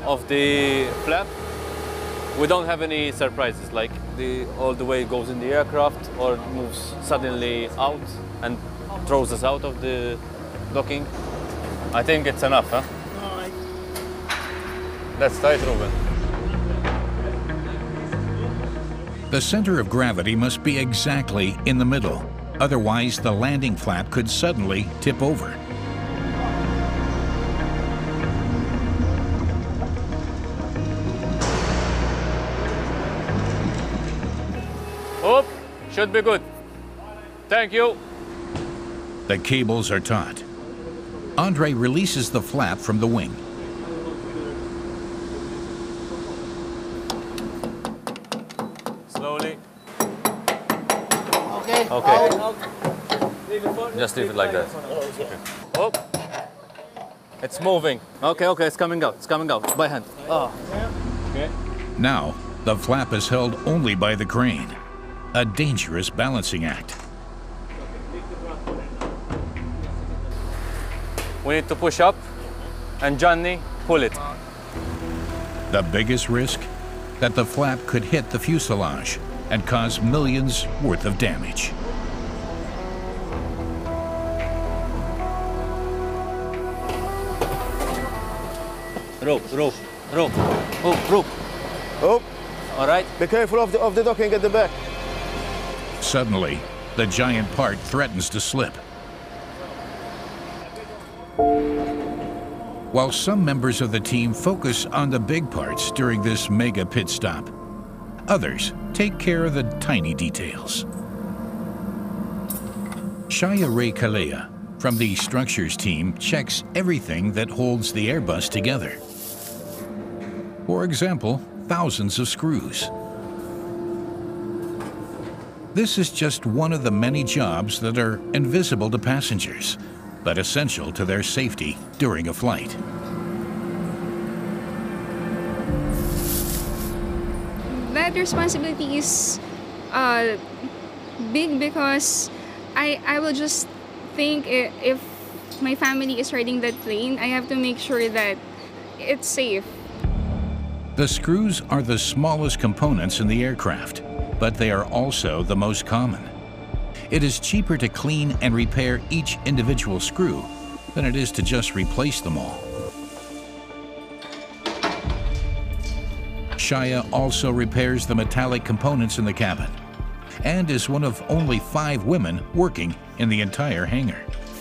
of the flap, we don't have any surprises, like all the way it goes in the aircraft or it moves suddenly out and throws us out of the docking. I think it's enough, huh? That's tight, Ruben. The center of gravity must be exactly in the middle. Otherwise, the landing flap could suddenly tip over. Oh, should be good. Thank you. The cables are taut. Andre releases the flap from the wing. Slowly. Okay. Okay. Just leave it like that. Okay. Oh. It's moving. Okay, okay, it's coming out. It's coming out by hand. Oh. Okay. Now, the flap is held only by the crane. A dangerous balancing act. We need to push up and Johnny, pull it. The biggest risk? That the flap could hit the fuselage and cause millions worth of damage. Rope, rope, rope, oh, rope. Oh, All right. be careful of the docking at the back. Suddenly, the giant part threatens to slip. While some members of the team focus on the big parts during this mega pit stop, others take care of the tiny details. Shaya Ray Kalea from the structures team checks everything that holds the Airbus together. For example, thousands of screws. This is just one of the many jobs that are invisible to passengers, but essential to their safety during a flight. That responsibility is big because I will just think if my family is riding that plane, I have to make sure that it's safe. The screws are the smallest components in the aircraft, but they are also the most common. It is cheaper to clean and repair each individual screw than it is to just replace them all. Shaya also repairs the metallic components in the cabin and is one of only 5 women working in the entire hangar.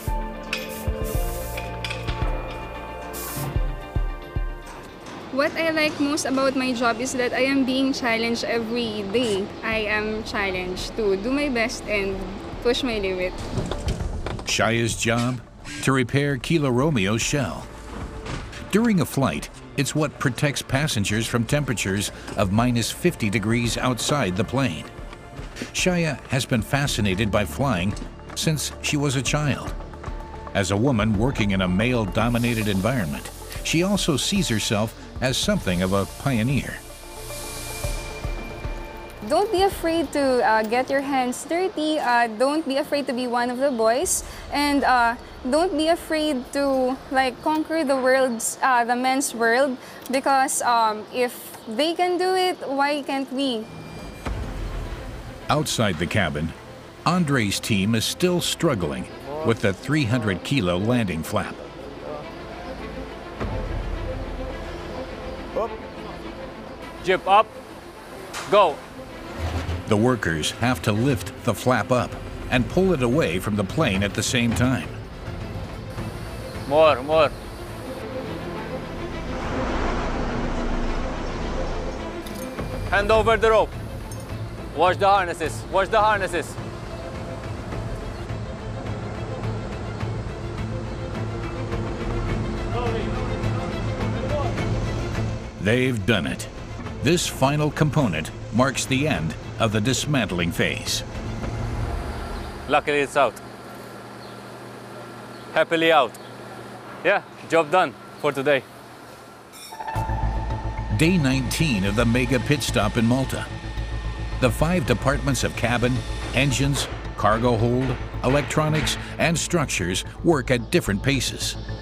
What I like most about my job is that I am being challenged every day. I am challenged to do my best and push my limit. Shaya's job? To repair Kilo Romeo's shell. During a flight, it's what protects passengers from temperatures of -50 degrees outside the plane. Shaya has been fascinated by flying since she was a child. As a woman working in a male-dominated environment, she also sees herself as something of a pioneer. Don't be afraid to get your hands dirty. Don't be afraid to be one of the boys, and don't be afraid to conquer the world's, the men's world. Because if they can do it, why can't we? Outside the cabin, Andre's team is still struggling with the 300-kilo landing flap. Jib up, go. The workers have to lift the flap up and pull it away from the plane at the same time. More, more. Hand over the rope. Watch the harnesses, watch the harnesses. They've done it. This final component marks the end of the dismantling phase. Luckily it's out. Happily out. Yeah, job done for today. Day 19 of the mega pit stop in Malta. The 5 departments of cabin, engines, cargo hold, electronics, and structures work at different paces.